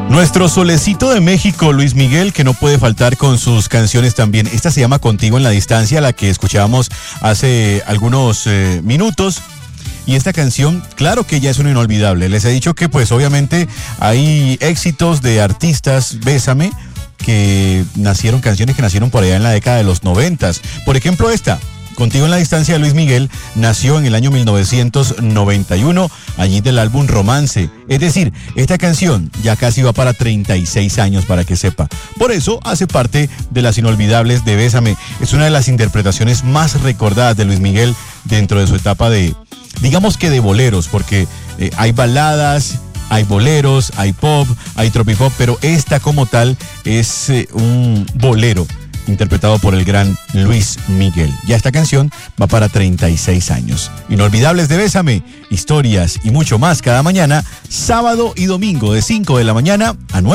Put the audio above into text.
Nuestro solecito de México, Luis Miguel, que no puede faltar con sus canciones también. Esta se llama Contigo en la Distancia, la que escuchábamos hace algunos minutos. Y esta canción, claro que ya es una inolvidable. Les he dicho que pues obviamente hay éxitos de artistas, Bésame, que nacieron, canciones que nacieron por allá en la década de los 90. Por ejemplo esta, Contigo en la Distancia de Luis Miguel, nació en el año 1991, allí del álbum Romance. Es decir, esta canción ya casi va para 36 años, para que sepa. Por eso hace parte de las inolvidables de Bésame. Es una de las interpretaciones más recordadas de Luis Miguel dentro de su etapa de, digamos que de boleros, porque hay baladas, hay boleros, hay pop, hay tropipop, pero esta como tal es un bolero interpretado por el gran Luis Miguel. Ya esta canción va para 36 años. Inolvidables de Bésame, historias y mucho más cada mañana, sábado y domingo de 5 de la mañana a 9.